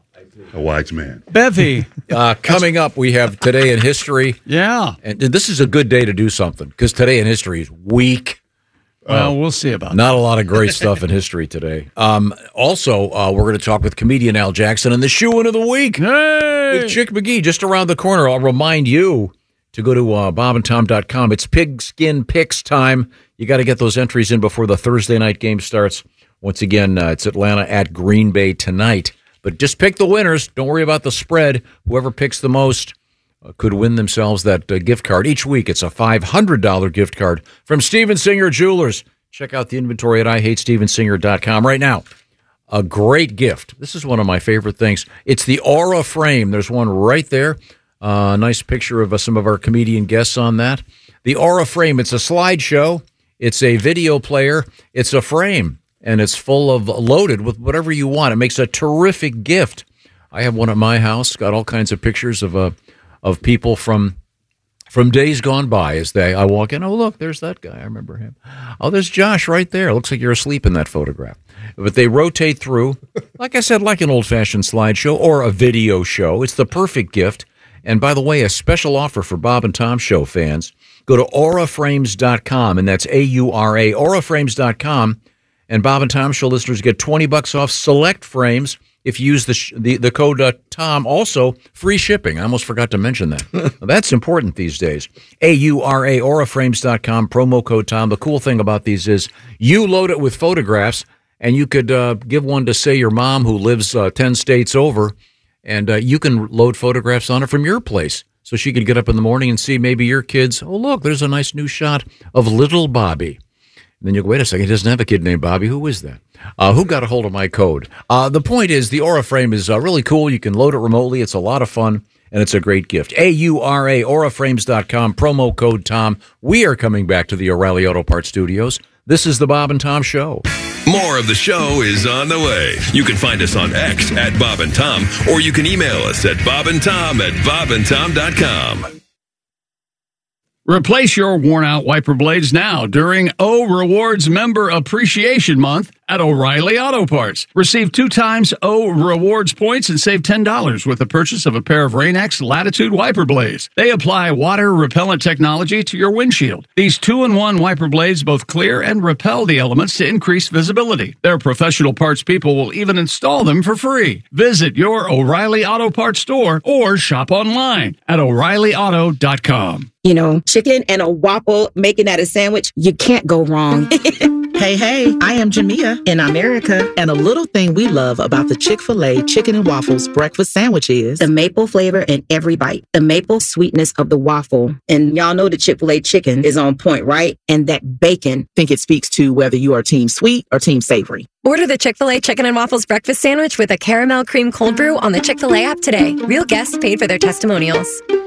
A wise man. Bevy. Uh, coming up, we have Today in History. Yeah. And this is a good day to do something because Today in History is weak. Well, we'll see about Not a lot of great stuff in history today. Um, also, uh, we're going to talk with comedian Al Jackson and the shoe-in of the week Hey! with Chick McGee just around the corner. I'll remind you to go to uh, bob and tom dot com. It's Pigskin Picks time. You got to get those entries in before the Thursday night game starts. Once again, uh, it's Atlanta at Green Bay tonight. But just pick the winners. Don't worry about the spread. Whoever picks the most uh, could win themselves that uh, gift card. Each week, it's a five hundred dollars gift card from Steven Singer Jewelers. Check out the inventory at i hate steven singer dot com right now. A great gift. This is one of my favorite things. It's the Aura frame. There's one right there. A uh, nice picture of uh, some of our comedian guests on that. The Aura frame. It's a slideshow. It's a video player. It's a frame. And it's full of loaded with whatever you want. It makes a terrific gift. I have one at my house. Got all kinds of pictures of uh, of people from from days gone by. As they, I walk in. Oh, look, there's that guy. I remember him. Oh, there's Josh right there. Looks like you're asleep in that photograph. But they rotate through, like I said, like an old-fashioned slideshow or a video show. It's the perfect gift. And by the way, a special offer for Bob and Tom Show fans. Go to aura frames dot com, and that's A U R A, aura frames dot com. And Bob and Tom Show listeners get twenty bucks off select frames if you use the sh- the, the code uh, Tom. Also, free shipping. I almost forgot to mention that. Well, that's important these days. A U R A, aura frames dot com, promo code Tom. The cool thing about these is you load it with photographs, and you could uh, give one to, say, your mom who lives uh, ten states over, and uh, you can load photographs on it from your place. So she could get up in the morning and see maybe your kids. Oh, look, there's a nice new shot of little Bobby. And then you go, wait a second, he doesn't have a kid named Bobby. Who is that? Uh, who got a hold of my code? Uh, the point is, the Aura frame is uh, really cool. You can load it remotely. It's a lot of fun, and it's a great gift. A U R A, aura frames dot com, promo code Tom. We are coming back to the O'Reilly Auto Parts Studios. This is the Bob and Tom Show. More of the show is on the way. You can find us on X at Bob and Tom, or you can email us at bob and tom at bob and tom dot com. Replace your worn-out wiper blades now during O Rewards Member Appreciation Month at O'Reilly Auto Parts. Receive two times O Rewards points and save ten dollars with the purchase of a pair of Rain-X Latitude wiper blades. They apply water-repellent technology to your windshield. These two-in-one wiper blades both clear and repel the elements to increase visibility. Their professional parts people will even install them for free. Visit your O'Reilly Auto Parts store or shop online at o'reilly auto dot com. You know, chicken and a waffle, making that a sandwich, you can't go wrong. Hey, hey, I am Jamia in America, and a little thing we love about the Chick-fil-A Chicken and Waffles breakfast sandwich is the maple flavor in every bite, the maple sweetness of the waffle. And y'all know the Chick-fil-A chicken is on point, right? And that bacon. I think it speaks to whether you are team sweet or team savory. Order the Chick-fil-A Chicken and Waffles breakfast sandwich with a caramel cream cold brew on the Chick-fil-A app today. Real guests paid for their testimonials.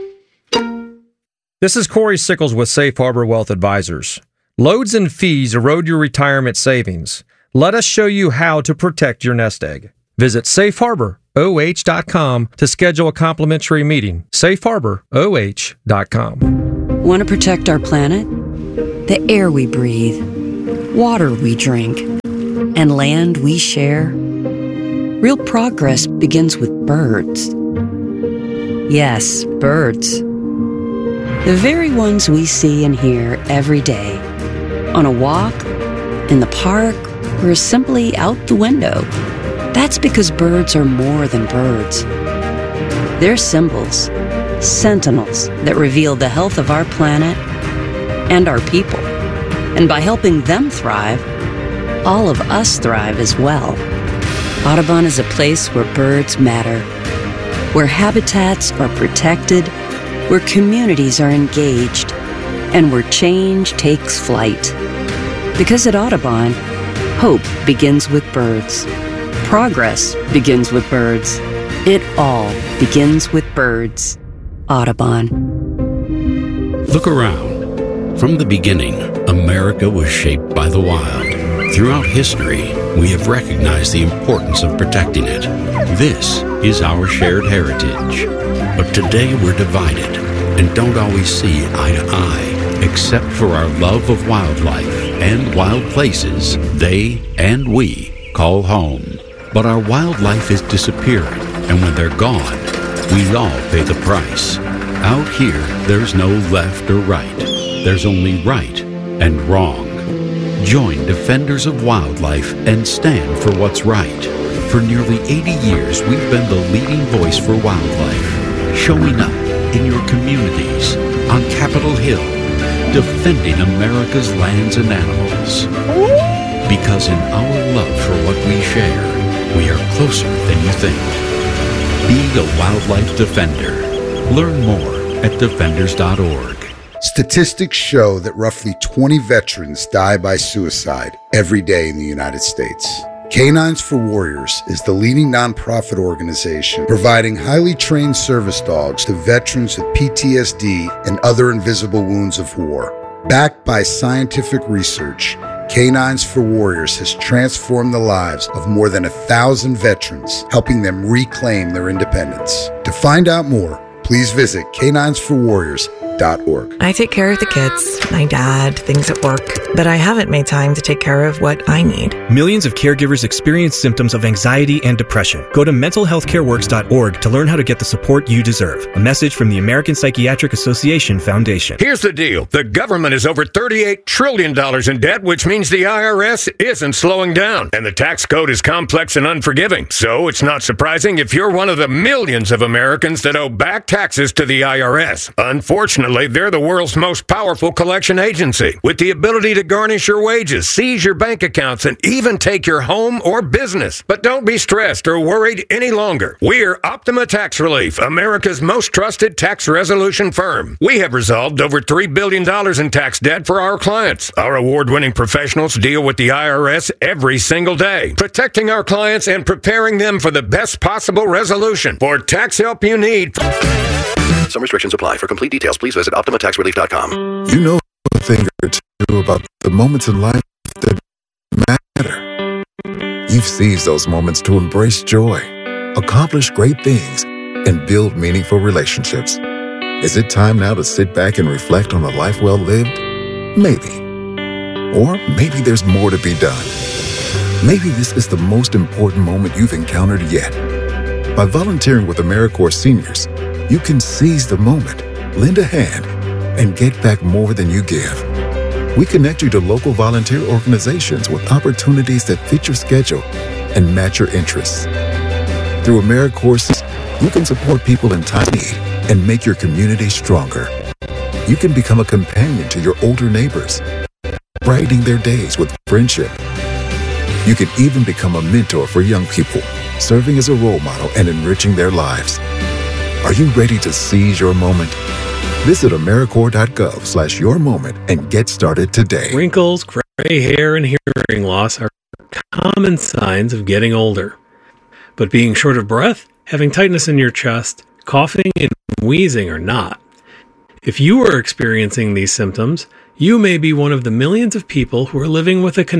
This is Corey Sickles with Safe Harbor Wealth Advisors. Loads and fees erode your retirement savings. Let us show you how to protect your nest egg. Visit safe harbor o h dot com to schedule a complimentary meeting. safe harbor o h dot com. Want to protect our planet? The air we breathe, water we drink, and land we share? Real progress begins with birds. Yes, birds. The very ones we see and hear every day. On a walk, in the park, or simply out the window. That's because birds are more than birds. They're symbols, sentinels that reveal the health of our planet and our people. And by helping them thrive, all of us thrive as well. Audubon is a place where birds matter, where habitats are protected, where communities are engaged, and where change takes flight. Because at Audubon, hope begins with birds. Progress begins with birds. It all begins with birds. Audubon. Look around. From the beginning, America was shaped by the wild. Throughout history, we have recognized the importance of protecting it. This is our shared heritage. But today we're divided and don't always see eye to eye. Except for our love of wildlife and wild places they and we call home. But our wildlife is disappearing, and when they're gone, we all pay the price. Out here, there's no left or right. There's only right and wrong. Join Defenders of Wildlife and stand for what's right. For nearly eighty years, we've been the leading voice for wildlife, showing up in your communities, on Capitol Hill, defending America's lands and animals. Because in our love for what we share, we are closer than you think. Be a wildlife defender. Learn more at defenders dot org. Statistics show that roughly twenty veterans die by suicide every day in the United States. Canines for Warriors is the leading nonprofit organization providing highly trained service dogs to veterans with P T S D and other invisible wounds of war. Backed by scientific research, Canines for Warriors has transformed the lives of more than a thousand veterans, helping them reclaim their independence. To find out more, please visit canines for warriors dot org. I take care of the kids, my dad, things at work, but I haven't made time to take care of what I need. Millions of caregivers experience symptoms of anxiety and depression. Go to mental health care works dot org to learn how to get the support you deserve. A message from the American Psychiatric Association Foundation. Here's the deal. The government is over thirty-eight trillion dollars in debt, which means the I R S isn't slowing down. And the tax code is complex and unforgiving. So it's not surprising if you're one of the millions of Americans that owe back taxes to the I R S. Unfortunately, they're the world's most powerful collection agency, with the ability to garnish your wages, seize your bank accounts, and even take your home or business. But don't be stressed or worried any longer. We're Optima Tax Relief, America's most trusted tax resolution firm. We have resolved over three billion dollars in tax debt for our clients. Our award-winning professionals deal with the I R S every single day, protecting our clients and preparing them for the best possible resolution. For tax help you need. Some restrictions apply. For complete details, please visit optima tax relief dot com. You know a thing or two about the moments in life that matter. You've seized those moments to embrace joy, accomplish great things, and build meaningful relationships. Is it time now to sit back and reflect on a life well lived? Maybe. Or maybe there's more to be done. Maybe this is the most important moment you've encountered yet. By volunteering with AmeriCorps Seniors, you can seize the moment, lend a hand, and get back more than you give. We connect you to local volunteer organizations with opportunities that fit your schedule and match your interests. Through AmeriCorps, you can support people in time of need and make your community stronger. You can become a companion to your older neighbors, brightening their days with friendship. You can even become a mentor for young people, serving as a role model and enriching their lives. Are you ready to seize your moment? Visit AmeriCorps.gov slash your moment and get started today. Wrinkles, gray hair, and hearing loss are common signs of getting older. But being short of breath, having tightness in your chest, coughing, and wheezing are not. If you are experiencing these symptoms, you may be one of the millions of people who are living with a condition